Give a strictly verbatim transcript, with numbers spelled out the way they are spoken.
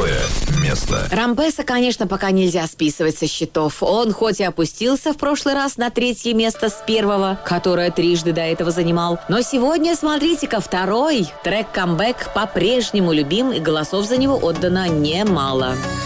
Второе место. Рампеса, конечно, пока нельзя списывать со счетов. Он хоть и опустился в прошлый раз на третье место с первого, которое трижды до этого занимал, но сегодня, смотрите-ка, второй трек «Камбэк» по-прежнему любим, и голосов за него отдано немало.